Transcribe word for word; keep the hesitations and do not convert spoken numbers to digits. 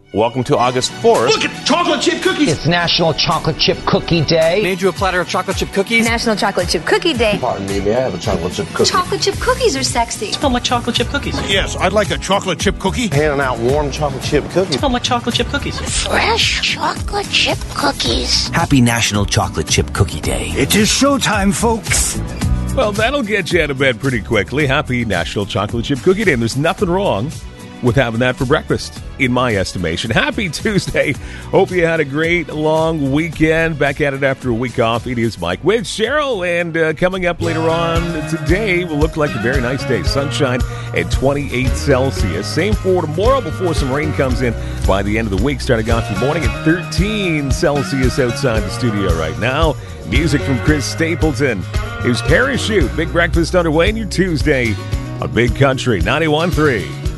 Welcome to August fourth. Look at chocolate chip cookies. It's National Chocolate Chip Cookie Day. Made you a platter of chocolate chip cookies. National Chocolate Chip Cookie Day. Pardon me, may I have a chocolate chip cookie? Chocolate chip cookies are sexy. Smell like chocolate chip cookies. Yes, I'd like a chocolate chip cookie. Handing out warm chocolate chip cookies. Smell like chocolate chip cookies. Fresh chocolate chip cookies. Happy National Chocolate Chip Cookie Day. It is showtime, folks. Well, that'll get you out of bed pretty quickly. Happy National Chocolate Chip Cookie Day. And there's nothing wrong with having that for breakfast, in my estimation. Happy Tuesday. Hope you had a great long weekend. Back at it after a week off. It is Mike with Cheryl. And uh, coming up later on today will look like a very nice day. Sunshine at twenty-eight Celsius. Same for tomorrow before some rain comes in by the end of the week. Starting off your morning at thirteen Celsius outside the studio right now. Music from Chris Stapleton. It was Parachute. Big breakfast underway in your Tuesday on Big Country ninety-one point three.